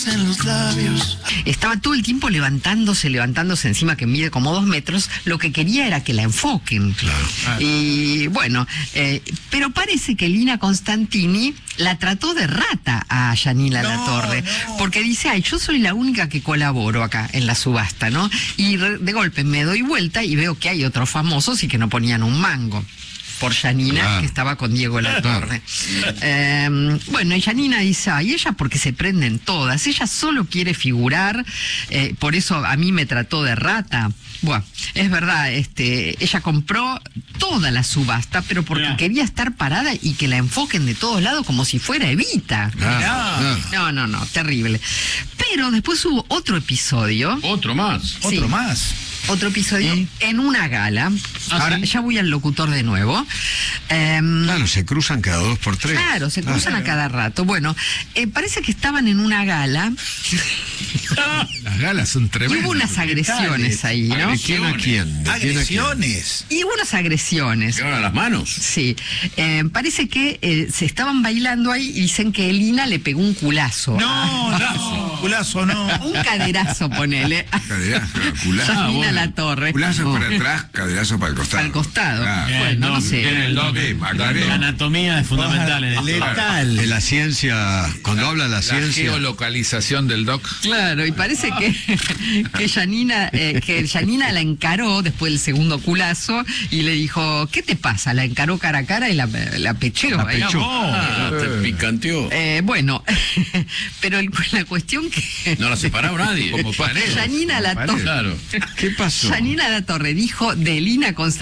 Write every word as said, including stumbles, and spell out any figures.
besos en los labios. Estaba todo el tiempo levantándose, levantándose encima, que mide como dos metros. Lo que quería era que la enfoquen. Claro. Ah. Y bueno, eh, pero parece que Lina Constantini la trató de rata a Yanina No, Latorre, no. porque dice, ay, yo soy la única que colaboro acá en la subasta, ¿no? Y re- de golpe me doy vuelta y veo que hay otros famosos y que no ponían un mango. Por Yanina, Claro. que estaba con Diego Latorre. Eh, bueno, y Yanina dice, ay, ella porque se prenden todas, ella solo quiere figurar, eh, por eso a mí me trató de rata. Bueno, es verdad, este, ella compró toda la subasta, pero porque Mirá. quería estar parada y que la enfoquen de todos lados como si fuera Evita. Claro, Mirá. claro. No, no, no, terrible. Pero después hubo otro episodio. Otro más. Otro Sí. más. Otro episodio ¿Y? en una gala. ¿Ah, Ahora, sí? ya voy al locutor de nuevo. Em, Claro, se cruzan cada dos por tres. Claro, se cruzan Ah. a cada rato. Bueno, eh, parece que estaban en una gala Las galas son y tremendas. hubo unas agresiones ahí, ¿no? ¿De quién a quién? ¿De quién a quién? Agresiones. Y hubo unas agresiones. ¿Llegaron a las manos? Sí, eh, parece que eh, se estaban bailando ahí y dicen que Elina le pegó un culazo. No, no, culazo no. Un caderazo, ponele. Caderazo, culazo. Yanina Latorre. Culazo No, para atrás, caderazo para el costado. al costado. Claro. Bueno, no sé. Tiene el doc. Sí, aclaré. La anatomía es fundamental en esto. Letal. En la ciencia, cuando habla la La ciencia. geolocalización del doc. Claro, y parece que, que Yanina, eh, que Yanina la encaró después del segundo culazo y le dijo, ¿qué te pasa? La encaró cara a cara y la, la pecheó. La ahí. pechó. Ah, te picanteó. Eh, bueno, pero el- la cuestión que No la separó nadie. Como pared. Yanina Latorre, Claro. ¿Qué pasó? Yanina Latorre dijo de Lina Constantini